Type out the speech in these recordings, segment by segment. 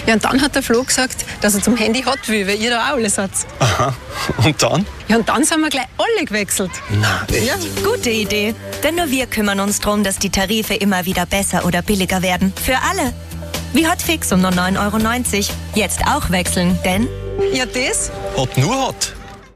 Ja, und dann hat der Flo gesagt, dass er zum Handy hat will, weil ihr da auch alles habt. Aha. Und dann? Ja, und dann sind wir gleich alle gewechselt. Na, echt? Ja. Gute Idee. Denn nur wir kümmern uns darum, dass die Tarife immer wieder besser oder billiger werden. Für alle. Wie Hotfix um nur 9,90 €. Jetzt auch wechseln, denn... Ja, das? Hot nur hot.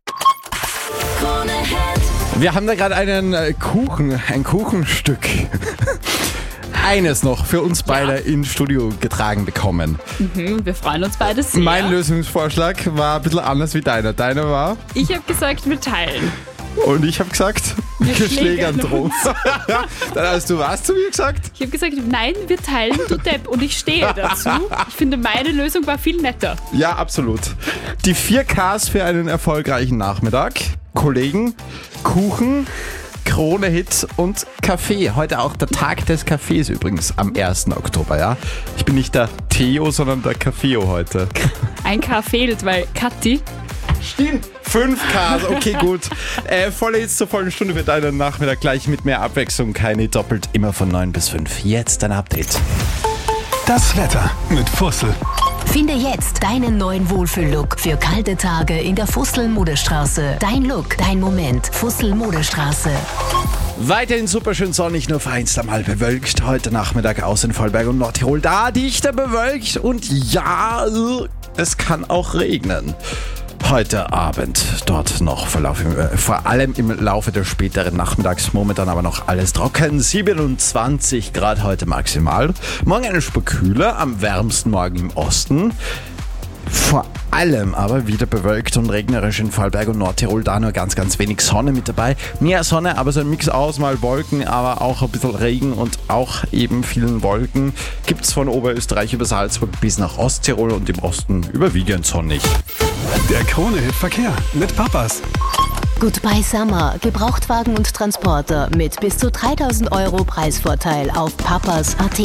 Wir haben da gerade ein Kuchenstück. Eines noch für uns beide ins Studio getragen bekommen. Wir freuen uns beide sehr. Mein Lösungsvorschlag war ein bisschen anders wie deiner. Deiner war... Ich habe gesagt, wir teilen. Und ich habe gesagt, wir schlägern drum. Dann hast du was zu mir gesagt? Ich habe gesagt, nein, wir teilen, du Depp. Und ich stehe dazu. Ich finde, meine Lösung war viel netter. Ja, absolut. Die 4 Ks für einen erfolgreichen Nachmittag. Kollegen, Kuchen, Krone-Hit und Kaffee. Heute auch der Tag des Kaffees übrigens, am 1. Oktober, ja. Ich bin nicht der Theo, sondern der Kaffeo heute. Ein K fehlt, weil Kathi... Stimmt. 5 Ks, okay, gut. Volle Hits zur vollen Stunde für deinen Nachmittag gleich mit mehr Abwechslung. Keine doppelt, immer von 9 bis 5. Jetzt ein Update. Das Wetter mit Fussel. Finde jetzt deinen neuen Wohlfühl-Look für kalte Tage in der Fussel-Modestraße. Dein Look, dein Moment. Fussel-Modestraße. Weiterhin super schön sonnig, nur vereinzelt mal bewölkt. Heute Nachmittag aus in Vorarlberg und Nordtirol. Da dichter bewölkt und ja, es kann auch regnen. Heute Abend dort noch vor allem im Laufe des späteren Nachmittags, momentan aber noch alles trocken. 27 Grad heute maximal. Morgen eine Spur kühler, am wärmsten morgen im Osten. Vor allem aber wieder bewölkt und regnerisch in Vorarlberg und Nordtirol, da nur ganz, ganz wenig Sonne mit dabei. Mehr Sonne, aber so ein Mix aus, mal Wolken, aber auch ein bisschen Regen und auch eben vielen Wolken gibt es von Oberösterreich über Salzburg bis nach Osttirol und im Osten überwiegend sonnig. Der Krone-Hit Verkehr mit Papas. Goodbye Summer. Gebrauchtwagen und Transporter mit bis zu 3.000 € Preisvorteil auf papas.at.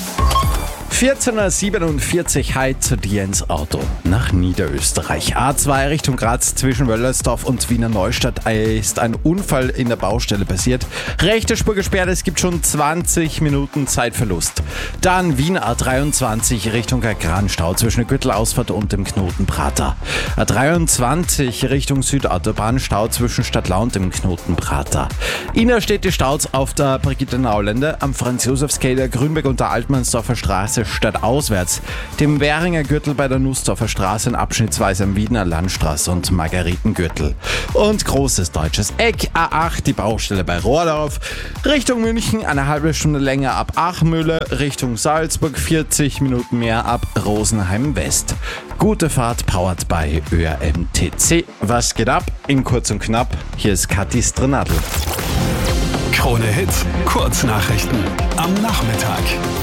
14:47 Uhr heute zu dir ins Auto nach Niederösterreich. A2 Richtung Graz zwischen Wöllersdorf und Wiener Neustadt ist ein Unfall in der Baustelle passiert. Rechte Spur gesperrt, es gibt schon 20 Minuten Zeitverlust. Dann Wien A23 Richtung Kranstau zwischen Gürtelausfahrt und dem Knoten Prater. A23 Richtung Südautobahn Stau zwischen Stadtlau und dem Knoten Prater. Innerstädtische Staus auf der Brigitte-Naulende am Franz-Josefs-Quai, Grünberg und der Altmannsdorfer Straße stadtauswärts, dem Währinger Gürtel bei der Nussdorfer Straße und abschnittsweise am Wiedener Landstraße und Margaretengürtel. Und großes deutsches Eck, A8, die Baustelle bei Rohrdorf, Richtung München eine halbe Stunde länger ab Achmühle, Richtung Salzburg 40 Minuten mehr ab Rosenheim West. Gute Fahrt, powered by ÖRMTC. Was geht ab? In kurz und knapp, hier ist Kathi Strenadl. Krone-Hit, Kurznachrichten am Nachmittag.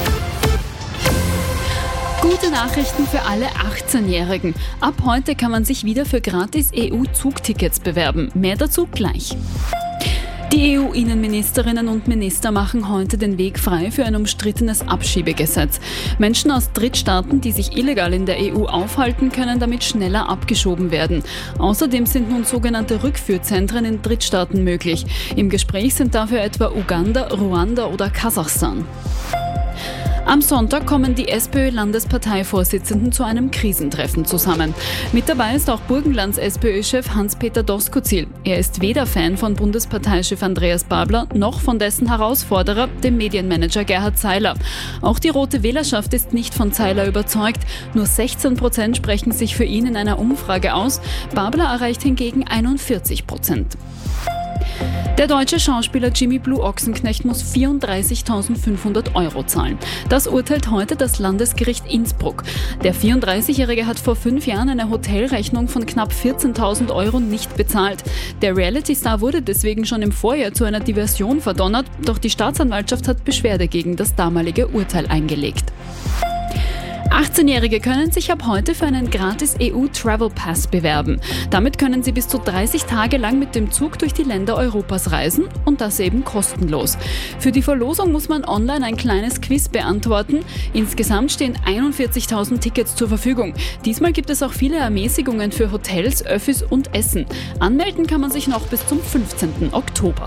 Gute Nachrichten für alle 18-Jährigen. Ab heute kann man sich wieder für gratis EU-Zugtickets bewerben. Mehr dazu gleich. Die EU-Innenministerinnen und Minister machen heute den Weg frei für ein umstrittenes Abschiebegesetz. Menschen aus Drittstaaten, die sich illegal in der EU aufhalten, können damit schneller abgeschoben werden. Außerdem sind nun sogenannte Rückführzentren in Drittstaaten möglich. Im Gespräch sind dafür etwa Uganda, Ruanda oder Kasachstan. Am Sonntag kommen die SPÖ-Landesparteivorsitzenden zu einem Krisentreffen zusammen. Mit dabei ist auch Burgenlands SPÖ-Chef Hans-Peter Doskozil. Er ist weder Fan von Bundesparteichef Andreas Babler noch von dessen Herausforderer, dem Medienmanager Gerhard Seiler. Auch die Rote Wählerschaft ist nicht von Seiler überzeugt. Nur 16% sprechen sich für ihn in einer Umfrage aus. Babler erreicht hingegen 41%. Der deutsche Schauspieler Jimmy Blue Ochsenknecht muss 34.500 € zahlen. Das urteilt heute das Landesgericht Innsbruck. Der 34-Jährige hat vor 5 Jahren eine Hotelrechnung von knapp 14.000 € nicht bezahlt. Der Reality-Star wurde deswegen schon im Vorjahr zu einer Diversion verdonnert, doch die Staatsanwaltschaft hat Beschwerde gegen das damalige Urteil eingelegt. 18-Jährige können sich ab heute für einen gratis EU-Travel Pass bewerben. Damit können sie bis zu 30 Tage lang mit dem Zug durch die Länder Europas reisen und das eben kostenlos. Für die Verlosung muss man online ein kleines Quiz beantworten. Insgesamt stehen 41.000 Tickets zur Verfügung. Diesmal gibt es auch viele Ermäßigungen für Hotels, Öffis und Essen. Anmelden kann man sich noch bis zum 15. Oktober.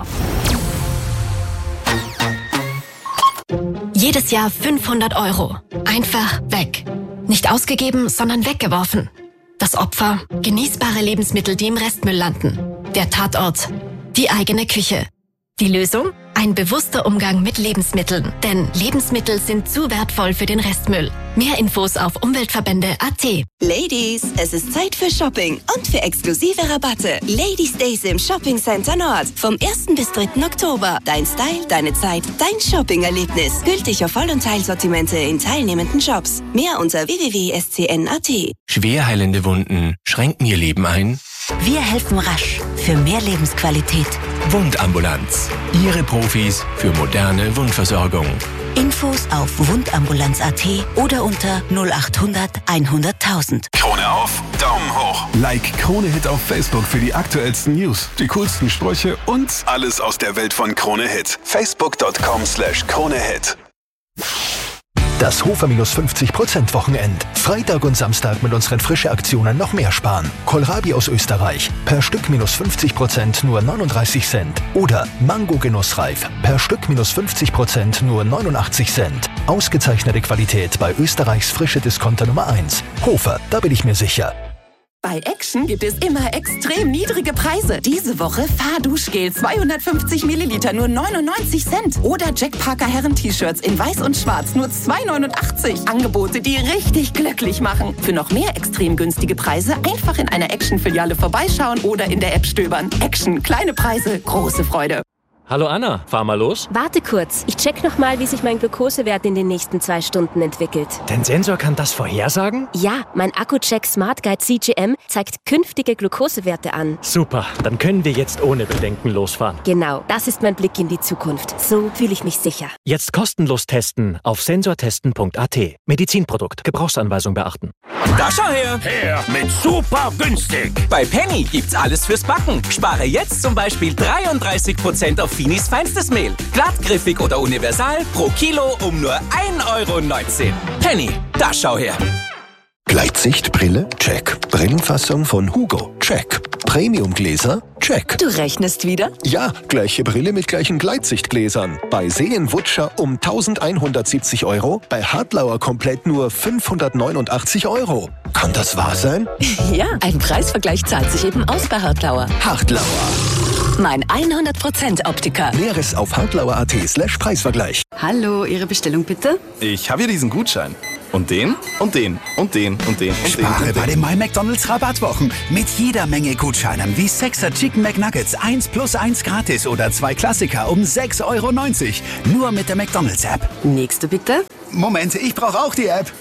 Jedes Jahr 500 €. Einfach weg. Nicht ausgegeben, sondern weggeworfen. Das Opfer, genießbare Lebensmittel, die im Restmüll landen. Der Tatort, die eigene Küche. Die Lösung? Ein bewusster Umgang mit Lebensmitteln. Denn Lebensmittel sind zu wertvoll für den Restmüll. Mehr Infos auf Umweltverbände.at. Ladies, es ist Zeit für Shopping und für exklusive Rabatte. Ladies Days im Shopping Center Nord. Vom 1. bis 3. Oktober. Dein Style, deine Zeit, dein Shopping-Erlebnis. Gültig auf Voll- und Teilsortimente in teilnehmenden Shops. Mehr unter www.scn.at. Schwer heilende Wunden schränken ihr Leben ein? Wir helfen rasch für mehr Lebensqualität. Wundambulanz. Ihre Profis für moderne Wundversorgung. Infos auf wundambulanz.at oder unter 0800 100.000. Krone auf, Daumen hoch. Like Krone Hit auf Facebook für die aktuellsten News, die coolsten Sprüche und alles aus der Welt von Krone Hit. Facebook.com/KroneHit. Das Hofer minus 50% Wochenend. Freitag und Samstag mit unseren Frische-Aktionen noch mehr sparen. Kohlrabi aus Österreich. Per Stück minus 50% nur 39 Cent. Oder Mango genussreif. Per Stück minus 50% nur 89 Cent. Ausgezeichnete Qualität bei Österreichs frische Discounter Nummer 1. Hofer, da bin ich mir sicher. Bei Action gibt es immer extrem niedrige Preise. Diese Woche Fahrduschgel 250 Milliliter nur 99 Cent. Oder Jack Parker Herren-T-Shirts in weiß und schwarz nur 2,89. Angebote, die richtig glücklich machen. Für noch mehr extrem günstige Preise einfach in einer Action-Filiale vorbeischauen oder in der App stöbern. Action, kleine Preise, große Freude. Hallo Anna, fahr mal los. Warte kurz, ich check noch mal, wie sich mein Glukosewert in den nächsten 2 Stunden entwickelt. Dein Sensor kann das vorhersagen? Ja, mein Akku-Check Smart Guide CGM zeigt künftige Glukosewerte an. Super, dann können wir jetzt ohne Bedenken losfahren. Genau, das ist mein Blick in die Zukunft. So fühle ich mich sicher. Jetzt kostenlos testen auf sensortesten.at. Medizinprodukt, Gebrauchsanweisung beachten. Da schau her! Her mit super günstig! Bei Penny gibt's alles fürs Backen. Spare jetzt zum Beispiel 33% auf Finis feinstes Mehl. Glattgriffig oder universal pro Kilo um nur 1,19 €. Penny, da schau her! Gleitsichtbrille? Check. Brillenfassung von Hugo? Check. Premiumgläser? Check. Du rechnest wieder? Ja, gleiche Brille mit gleichen Gleitsichtgläsern. Bei Seen-Wutscher um 1.170 €, bei Hartlauer komplett nur 589 €. Kann das wahr sein? Ja, ein Preisvergleich zahlt sich eben aus bei Hartlauer. Hartlauer. Mein 100% Optiker. Näheres auf hartlauer.at/Preisvergleich. Hallo, Ihre Bestellung bitte? Ich habe hier diesen Gutschein. Und den, und den, und den, und den, und Spare den. bei den My McDonald's Rabattwochen mit jeder Menge Gutscheinen wie 6er Chicken McNuggets 1 + 1 gratis oder 2 Klassiker um 6,90 €. Nur mit der McDonald's App. Nächste bitte. Moment, ich brauche auch die App.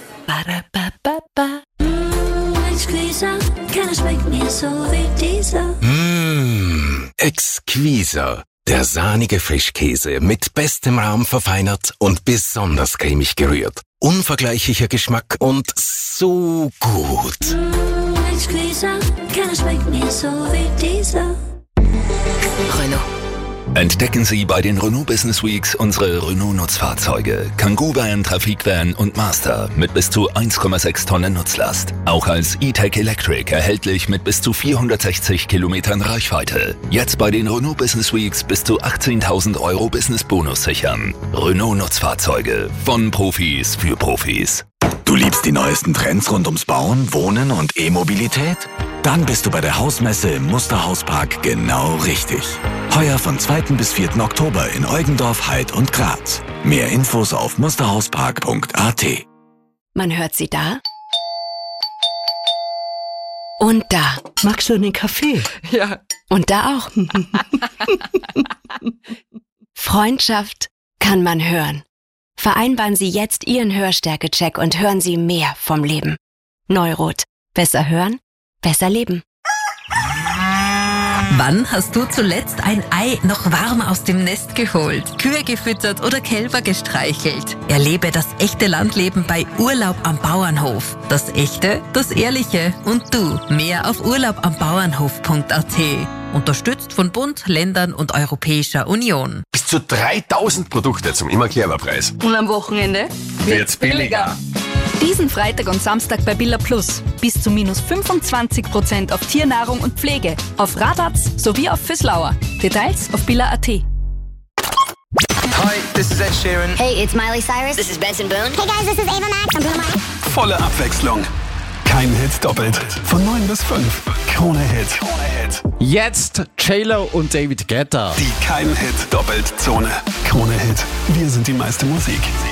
Keiner schmeckt mir so wie dieser. Exquisiter. Der sahnige Frischkäse mit bestem Rahm verfeinert und besonders cremig gerührt. Unvergleichlicher Geschmack und so gut. Exquisiter. Keiner schmeckt mir so wie dieser. Renault. Entdecken Sie bei den Renault Business Weeks unsere Renault-Nutzfahrzeuge. Kangoo Van, Trafikvan und Master mit bis zu 1,6 Tonnen Nutzlast. Auch als E-Tech Electric erhältlich mit bis zu 460 Kilometern Reichweite. Jetzt bei den Renault Business Weeks bis zu 18.000 € Business-Bonus sichern. Renault-Nutzfahrzeuge von Profis für Profis. Du liebst die neuesten Trends rund ums Bauen, Wohnen und E-Mobilität? Dann bist du bei der Hausmesse im Musterhauspark genau richtig. Heuer von 2. bis 4. Oktober in Eugendorf, Heid und Graz. Mehr Infos auf musterhauspark.at. Man hört sie da und da. Magst du einen Kaffee? Ja. Und da auch. Freundschaft kann man hören. Vereinbaren Sie jetzt Ihren Hörstärke-Check und hören Sie mehr vom Leben. Neurot. Besser hören, besser leben. Wann hast du zuletzt ein Ei noch warm aus dem Nest geholt, Kühe gefüttert oder Kälber gestreichelt? Erlebe das echte Landleben bei Urlaub am Bauernhof. Das Echte, das Ehrliche und du. Mehr auf urlaubambauernhof.at. Unterstützt von Bund, Ländern und Europäischer Union. Bis zu 3.000 Produkte zum immer Preis. Und am Wochenende Wird's billiger. Diesen Freitag und Samstag bei Billa Plus. Bis zu minus 25% auf Tiernahrung und Pflege. Auf Radatz sowie auf Füßlauer. Details auf billa.at. Hi, this is Ed Sheeran. Hey, it's Miley Cyrus. This is Benson Boone. Hey guys, this is Ava Max. I'm Bruno Mars. volle Abwechslung. Kein Hit doppelt. Von 9 bis 5. Krone Hit. Jetzt J-Lo und David Guetta. Die Kein Hit doppelt Zone. Krone Hit. Wir sind die meiste Musik.